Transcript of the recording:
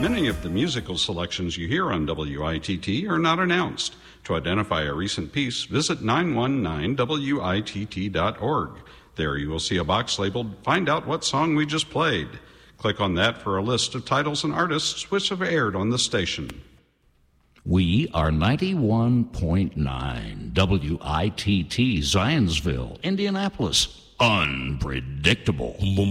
Many of the musical selections you hear on WITT are not announced. To identify a recent piece, visit 919witt.org. There you will see a box labeled Find Out What Song We Just Played. Click on that for a list of titles and artists which have aired on the station. We are 91.9 WITT, Zionsville, Indianapolis. Unpredictable.